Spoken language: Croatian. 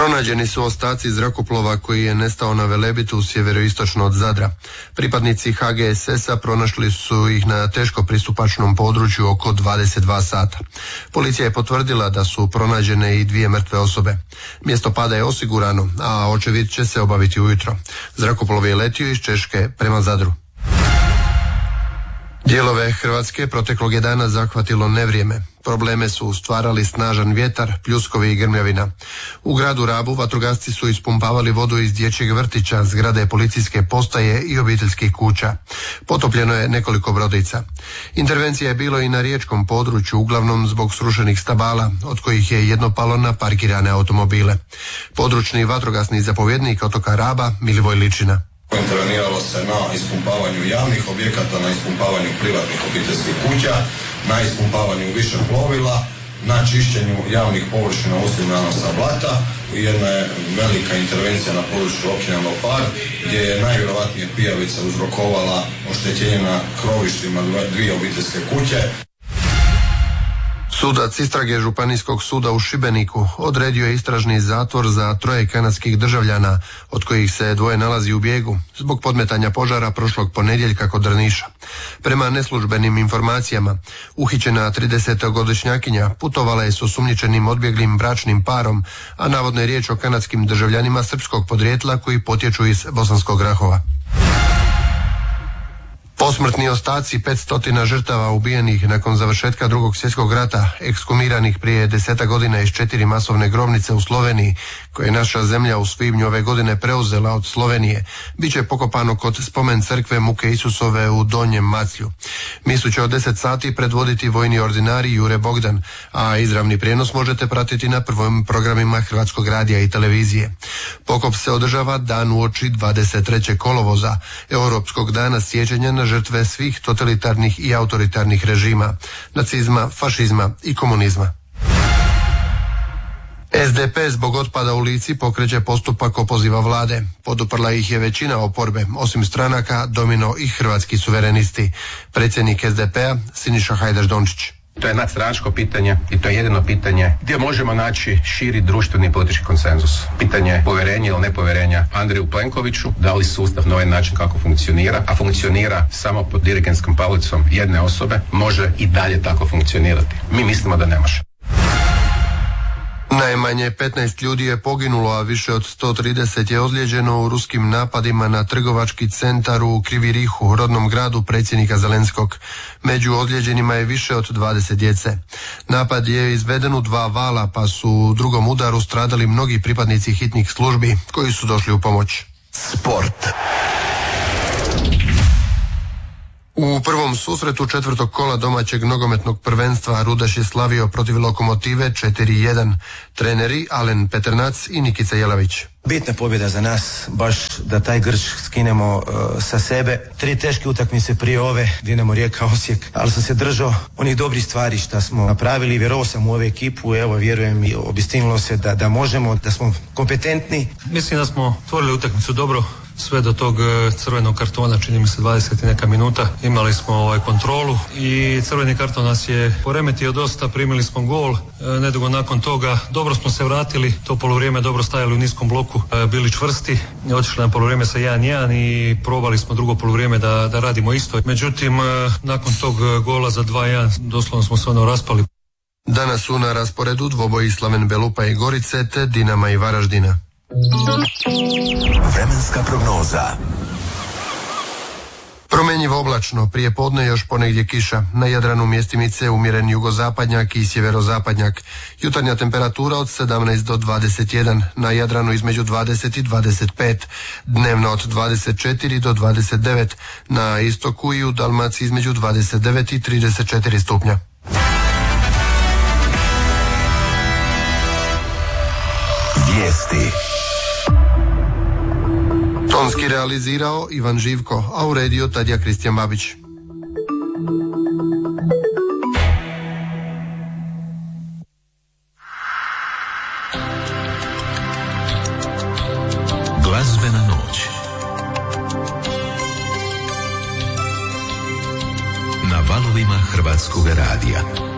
Pronađeni su ostaci zrakoplova koji je nestao na Velebitu sjeveroistočno od Zadra. Pripadnici HGSS-a pronašli su ih na teško pristupačnom području oko 22 sata. Policija je potvrdila da su pronađene i 2 mrtve osobe. Mjesto pada je osigurano, a očevid će se obaviti ujutro. Zrakoplov je letio iz Češke prema Zadru. Dijelove Hrvatske proteklog je dana zahvatilo nevrijeme. Probleme su stvarali snažan vjetar, pljuskovi i grmljavina. U gradu Rabu vatrogasci su ispumpavali vodu iz dječjeg vrtića, zgrade policijske postaje i obiteljskih kuća. Potopljeno je nekoliko brodica. Intervencija je bilo i na riječkom području, uglavnom zbog srušenih stabala, od kojih je jedno palo na parkirane automobile. Područni vatrogasni zapovjednik otoka Raba, Milivoj Ličina. Interveniralo se na ispumpavanju javnih objekata, na ispumpavanju privatnih obiteljskih kuća, na ispumpavanju više plovila, na čišćenju javnih površina uslijed nanosa blata. Jedna je velika intervencija na području općine Lopar, gdje je najvjerojatnije pijavica uzrokovala oštećenje na krovištima 2 obiteljske kuće. Sudac istrage Županijskog suda u Šibeniku odredio je istražni zatvor za 3 kanadskih državljana, od kojih se 2 nalazi u bijegu, zbog podmetanja požara prošlog ponedjeljka kod Drniša. Prema neslužbenim informacijama, uhićena 30-godišnjakinja putovala je s osumnjičenim odbjeglim bračnim parom, a navodno je riječ o kanadskim državljanima srpskog podrijetla koji potječu iz Bosanskog Rahova. Posmrtni ostaci 500 žrtava ubijenih nakon završetka Drugog svjetskog rata, ekshumiranih prije 10 godina iz 4 masovne grobnice u Sloveniji, koje je naša zemlja u svibnju ove godine preuzela od Slovenije, bit će pokopano kod spomen crkve Muke Isusove u Donjem Maclju. Misu će od 10 sati predvoditi vojni ordinari Jure Bogdan, a izravni prijenos možete pratiti na prvim programima Hrvatskog radija i televizije. Pokop se održava dan uoči 23. kolovoza, Europskog dana sjećanja na žrtve svih totalitarnih i autoritarnih režima, nacizma, fašizma i komunizma. SDP zbog otpada u Lici pokreće postupak opoziva vlade. Poduprla ih je većina oporbe, osim stranaka Domino i Hrvatski suverenisti. Predsjednik SDP-a Siniša Hajdaš Dončić. To je nadstranačko pitanje i to je jedino pitanje gdje možemo naći širi društveni i politički konsenzus. Pitanje povjerenja ili nepovjerenja Andreju Plenkoviću, da li sustav na ovaj način kako funkcionira, a funkcionira samo pod dirigentskom palicom jedne osobe, može i dalje tako funkcionirati. Mi mislimo da ne može. Najmanje 15 ljudi je poginulo, a više od 130 je ozlijeđeno u ruskim napadima na trgovački centar u Krivirihu, rodnom gradu predsjednika Zelenskog. Među ozlijeđenima je više od 20 djece. Napad je izveden u 2 vala, pa su u drugom udaru stradali mnogi pripadnici hitnih službi koji su došli u pomoć. Sport. U prvom susretu 4. kola domaćeg nogometnog prvenstva Rudaš je slavio protiv Lokomotive 4-1. Treneri Alen Peternac i Nikica Jelavić. Bitna pobjeda za nas, baš da taj grč skinemo sa sebe. 3 teške utakmice prije ove, Dinamo, Rijeka, Osijek, ali sam se držao onih dobrih stvari što smo napravili. Vjerovao sam u ovu ekipu, evo vjerujem i obistinilo se da možemo, da smo kompetentni. Mislim da smo otvorili utakmicu dobro. Sve do tog crvenog kartona, čini mi se 20 i neka minuta, imali smo kontrolu i crveni karton nas je poremetio dosta, primili smo gol, nedugo nakon toga dobro smo se vratili, to polovrijeme dobro stajali u niskom bloku, bili čvrsti, otišli na polovrijeme sa 1-1 i probali smo drugo polovrijeme da radimo isto. Međutim, nakon tog gola za 2-1 doslovno smo se raspali. Danas su na rasporedu dvoboji Slaven Belupa i Gorice te Dinama i Varaždina. Vremenska prognoza. Promjenjivo oblačno, prije podne još ponegdje kiša, na Jadranu mjestimice umjeren jugozapadnjak i sjeverozapadnjak. Jutarnja temperatura od 17 do 21, na Jadranu između 20 i 25, dnevno od 24 do 29, na istoku i u Dalmaciji između 29 i 34 stupnja. Vijesti. Tonski realizirao Ivan Živko, a uredio Tadija Kristijan Babić. Glazbena noć. Na valovima Hrvatskog radija.